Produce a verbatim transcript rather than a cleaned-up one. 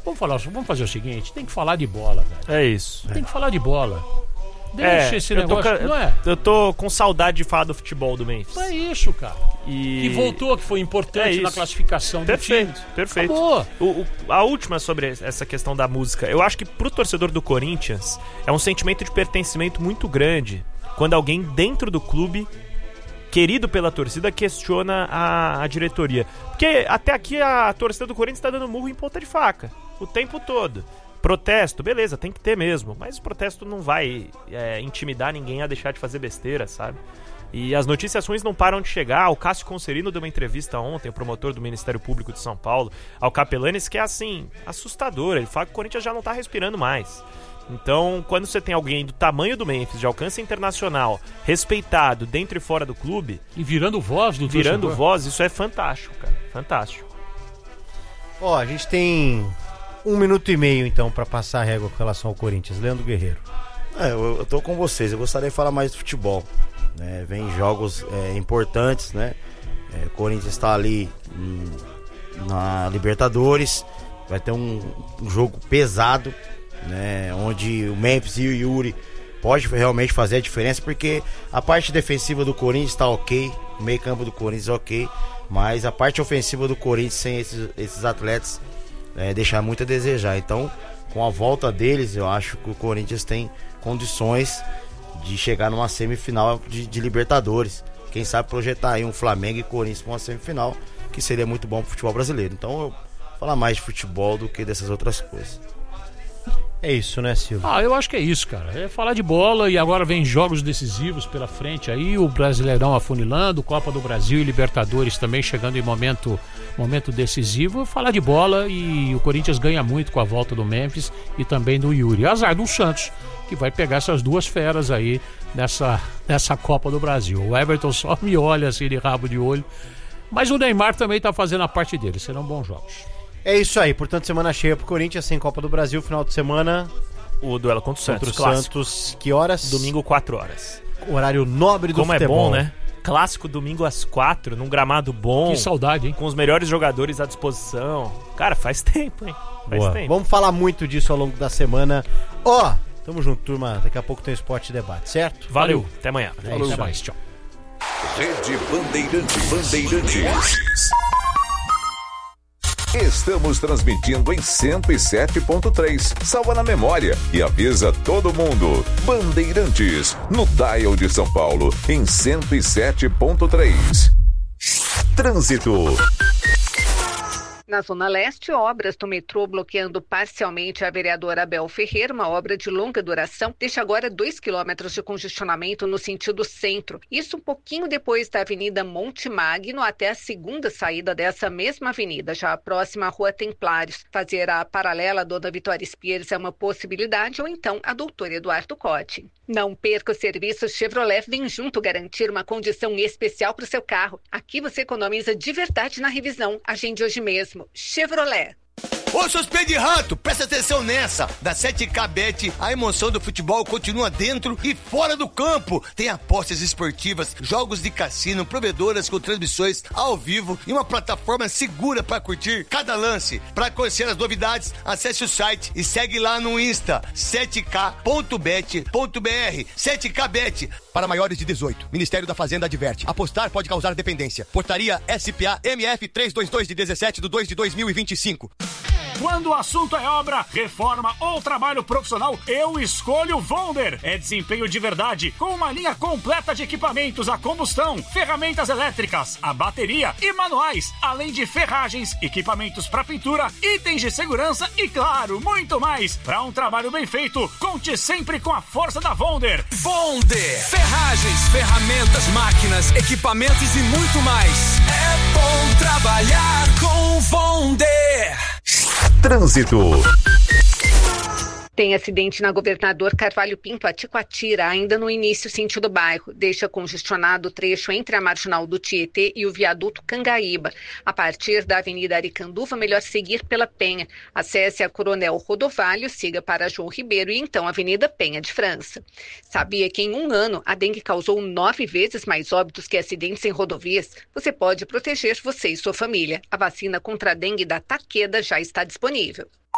Vamos, falar, vamos fazer o seguinte, tem que falar de bola, velho. É isso. Tem que falar de bola. Deixa é, esse eu negócio, tô, não é? Eu tô com saudade de falar do futebol do Memphis. É isso, cara. E... Que voltou, que foi importante é na classificação perfeito, do time. Perfeito, Acabou. o, o, A última sobre essa questão da música. Eu acho que pro torcedor do Corinthians é um sentimento de pertencimento muito grande quando alguém dentro do clube, querido pela torcida, questiona a, a diretoria. Porque até aqui a torcida do Corinthians tá dando murro em ponta de faca o tempo todo. Protesto, beleza, tem que ter mesmo. Mas o protesto não vai é, intimidar ninguém a deixar de fazer besteira, sabe? E as notícias ruins não param de chegar. O Cássio Concerino deu uma entrevista ontem, o promotor do Ministério Público de São Paulo, ao Capelanes, que é assim, assustador. Ele fala que o Corinthians já não tá respirando mais. Então, quando você tem alguém do tamanho do Memphis, de alcance internacional, respeitado dentro e fora do clube... E virando voz do Virando torcedor. voz, isso é fantástico, cara. Fantástico. Ó, a gente tem um minuto e meio, então, pra passar a régua com relação ao Corinthians. Leandro Guerreiro. É, eu, eu tô com vocês. Eu gostaria de falar mais do futebol. Né? Vem jogos é, importantes, né? É, o Corinthians está ali hum, na Libertadores. Vai ter um, um jogo pesado, né? Onde o Memphis e o Yuri pode realmente fazer a diferença, porque a parte defensiva do Corinthians está ok, o meio campo do Corinthians ok, mas a parte ofensiva do Corinthians sem esses, esses atletas é, deixar muito a desejar. Então, com a volta deles, eu acho que o Corinthians tem condições de chegar numa semifinal de, de Libertadores. Quem sabe projetar aí um Flamengo e Corinthians para uma semifinal, que seria muito bom pro futebol brasileiro. Então eu vou falar mais de futebol do que dessas outras coisas. É isso, né, Silvio? Ah, eu acho que é isso, cara. É falar de bola e agora vem jogos decisivos pela frente aí, o Brasileirão afunilando, Copa do Brasil e Libertadores também chegando em momento, momento decisivo. Falar de bola e o Corinthians ganha muito com a volta do Memphis e também do Yuri. Azar do Santos, que vai pegar essas duas feras aí nessa, nessa Copa do Brasil. O Everton só me olha assim de rabo de olho, mas o Neymar também tá fazendo a parte dele. Serão bons jogos. É isso aí, portanto, semana cheia pro Corinthians, sem Copa do Brasil, final de semana. O duelo contra o Santos. Contra o Santos, que horas? Domingo, quatro horas. Horário nobre do Como futebol. Como é bom, né? Clássico domingo às quatro, num gramado bom. Que saudade, hein? Com os melhores jogadores à disposição. Cara, faz tempo, hein? Faz Boa. tempo. Vamos falar muito disso ao longo da semana. Ó, oh, tamo junto, turma. Daqui a pouco tem Esporte Debate, certo? Valeu. Valeu. Até amanhã. É Até mais. Tchau. Rede Bandeirantes. Bandeirantes. Estamos transmitindo em cento e sete ponto três. Salva na memória e avisa todo mundo. Bandeirantes, no dial de São Paulo, em cento e sete ponto três. Trânsito. Na Zona Leste, obras do metrô bloqueando parcialmente a vereadora Abel Ferreira, uma obra de longa duração, deixa agora dois quilômetros de congestionamento no sentido centro. Isso um pouquinho depois da Avenida Monte Magno até a segunda saída dessa mesma avenida, já a próxima à Rua Templários. Fazer a paralela Dona Vitória Spires é uma possibilidade, ou então a Doutor Eduardo Cotti. Não perca o serviço Chevrolet Vem Junto garantir uma condição especial para o seu carro. Aqui você economiza de verdade na revisão. Agende hoje mesmo. Chevrolet. Ô, seus pés de rato, presta atenção nessa. Da sete K Bet, a emoção do futebol continua dentro e fora do campo. Tem apostas esportivas, jogos de cassino, provedoras com transmissões ao vivo e uma plataforma segura para curtir cada lance. Para conhecer as novidades, acesse o site e segue lá no Insta, sete k ponto bet ponto b r. sete K Bet, para maiores de dezoito. Ministério da Fazenda adverte. Apostar pode causar dependência. Portaria S P A M F trezentos e vinte e dois de dezessete de dois de dois mil e vinte e cinco. Quando o assunto é obra, reforma ou trabalho profissional, eu escolho Vonder. É desempenho de verdade, com uma linha completa de equipamentos a combustão, ferramentas elétricas, a bateria e manuais, além de ferragens, equipamentos para pintura, itens de segurança e, claro, muito mais. Para um trabalho bem feito, conte sempre com a força da Vonder. Vonder. Ferragens, ferramentas, máquinas, equipamentos e muito mais. É bom trabalhar com Vonder. Trânsito. Tem acidente na Governador Carvalho Pinto, a Ticoatira, ainda no início sentido bairro. Deixa congestionado o trecho entre a Marginal do Tietê e o viaduto Cangaíba. A partir da Avenida Aricanduva, melhor seguir pela Penha. Acesse a Coronel Rodovalho, siga para João Ribeiro e então a Avenida Penha de França. Sabia que em um ano a dengue causou nove vezes mais óbitos que acidentes em rodovias? Você pode proteger você e sua família. A vacina contra a dengue da Takeda já está disponível.